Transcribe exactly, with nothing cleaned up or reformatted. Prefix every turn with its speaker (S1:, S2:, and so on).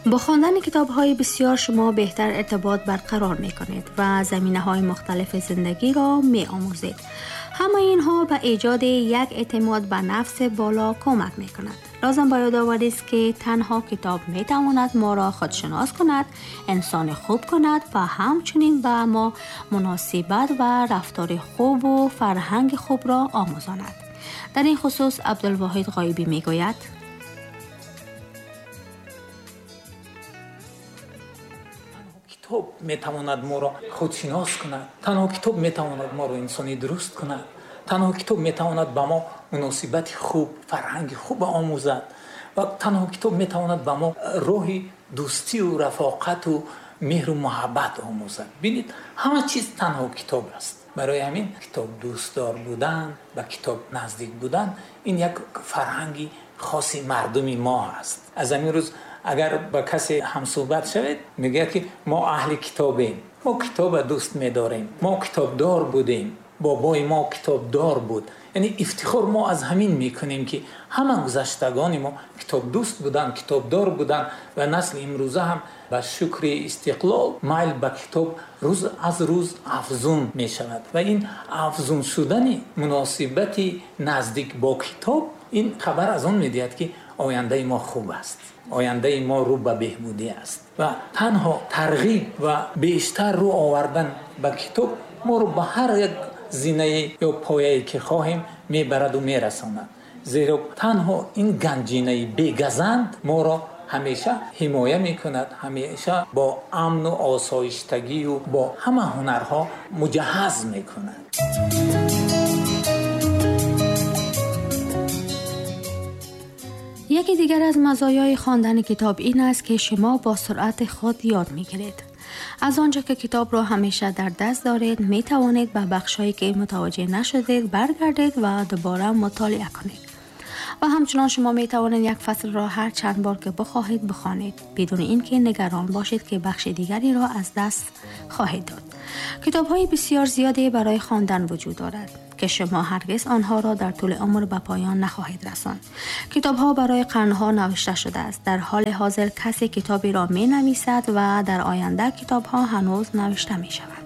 S1: با خواندن کتاب‌های بسیار شما بهتر ارتباط برقرار می‌کنید و زمینه‌های مختلف زندگی را می‌آموزید. همه اینها به ایجاد یک اعتماد به نفس بالا کمک می‌کند. لازم به یاد آورید است که تنها کتاب می‌تواند ما را خودشناس کند، انسان خوب کند و همچنین به ما مناسبت و رفتار خوب و فرهنگ خوب را آموزاند. در این خصوص عبدالواحد غایبی می‌گوید:
S2: کتاب میتواند ما را خودشناس کند. تنها کتاب میتواند ما را انسانی درست کند. تنها کتاب میتواند به ما مناسبت خوب، فرهنگ خوب آموزد و تنها کتاب میتواند به ما راه دوستی و رفاقت و مهر و محبت آموزد. ببینید همه چیز تنها کتاب است. برای همین کتاب دوستدار بودن و کتاب نزدیک بودن این یک فرهنگی خاصی مردمی ما است. از همین روز اگر با کسی هم صحبت شود میگه که ما اهل کتابیم، ما کتاب دوست می‌داریم، ما کتابدار بودیم، بابای ما کتابدار بود. یعنی افتخار ما از همین میکنیم که همه گذشتگان ما کتاب دوست بودن، کتابدار بودن و نسل امروزه هم با شکر استقلال میل به کتاب روز از روز افزون می شود و این افزون شدن مناسبت نزدیک با کتاب این خبر از اون میدهد که آینده ما خوب است، آینده ما رو به بهبودی است و تنها ترغیب و بیشتر رو آوردن به کتاب ما رو به هر یک زینه یا پایه‌ای که خواهیم میبرد و میرساند. زیرا تنها این گنجینه بی‌گزند ما را همیشه حمایه میکند، همیشه با امن و آسایشتگی و با همه هنرها مجهز میکند.
S1: یکی دیگر از مزایای خواندن کتاب این است که شما با سرعت خود یاد میگیرید. از آنجا که کتاب را همیشه در دست دارید می توانید به بخشایی که متوجه نشدید برگردید و دوباره مطالعه کنید. و همچنان شما می توانید یک فصل را هر چند بار که بخواهید بخوانید بدون اینکه نگران باشید که بخش دیگری را از دست خواهید داد. کتاب‌های بسیار زیادی برای خواندن وجود دارد که شما هرگز آنها را در طول عمر به پایان نخواهید رساند. کتاب‌ها برای قرن‌ها نوشته شده است. در حال حاضر کسی کتابی را می‌نویسد و در آینده کتاب‌ها هنوز نوشته می‌شود.